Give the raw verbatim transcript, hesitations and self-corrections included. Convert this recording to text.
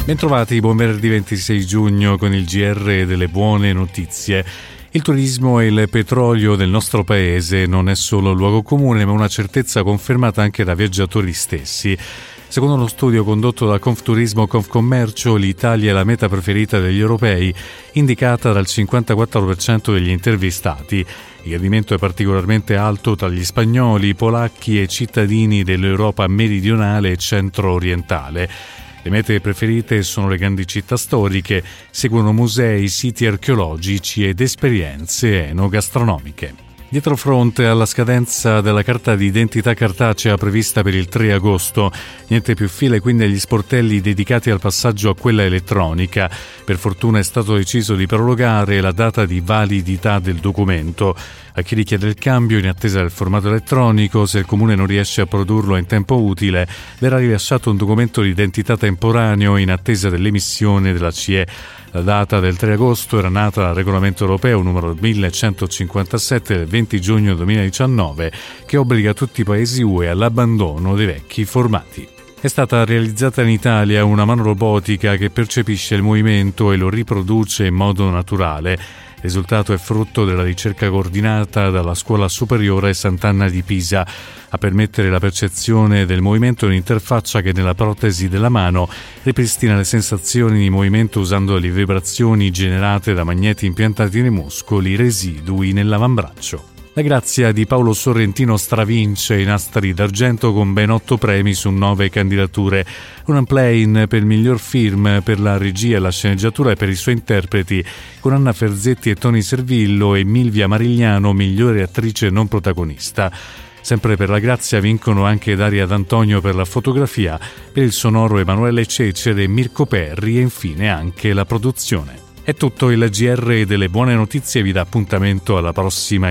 Bentrovati, buon venerdì ventisei giugno con il G R delle buone notizie. Il turismo e il petrolio del nostro paese non è solo un luogo comune, ma una certezza confermata anche da viaggiatori stessi. Secondo uno studio condotto da Confturismo Confcommercio, l'Italia è la meta preferita degli europei, indicata dal cinquantaquattro per cento degli intervistati. Il gradimento è particolarmente alto tra gli spagnoli, polacchi e cittadini dell'Europa meridionale e centro-orientale. Le mete preferite sono le grandi città storiche, seguono musei, siti archeologici ed esperienze enogastronomiche. Dietro fronte alla scadenza della carta di identità cartacea prevista per il tre agosto, niente più file quindi agli sportelli dedicati al passaggio a quella elettronica. Per fortuna è stato deciso di prorogare la data di validità del documento. A chi richiede il cambio in attesa del formato elettronico, se il comune non riesce a produrlo in tempo utile, verrà rilasciato un documento di identità temporaneo in attesa dell'emissione della C E. La data del tre agosto era nata dal regolamento europeo numero millecentocinquantasette del venti giugno duemiladiciannove, che obbliga tutti i paesi U E all'abbandono dei vecchi formati. È stata realizzata in Italia una mano robotica che percepisce il movimento e lo riproduce in modo naturale. Il risultato è frutto della ricerca coordinata dalla Scuola Superiore Sant'Anna di Pisa. A permettere la percezione del movimento è un'interfaccia che nella protesi della mano ripristina le sensazioni di movimento usando le vibrazioni generate da magneti impiantati nei muscoli residui nell'avambraccio. La grazia di Paolo Sorrentino stravince i nastri d'argento con ben otto premi su nove candidature. Un unplane per miglior film, per la regia e la sceneggiatura e per i suoi interpreti, con Anna Ferzetti e Toni Servillo e Milvia Marigliano, migliore attrice non protagonista. Sempre per la grazia vincono anche Daria D'Antonio per la fotografia, per il sonoro Emanuele Cecere e Mirko Perri e infine anche la produzione. È tutto, il G R delle buone notizie vi dà appuntamento alla prossima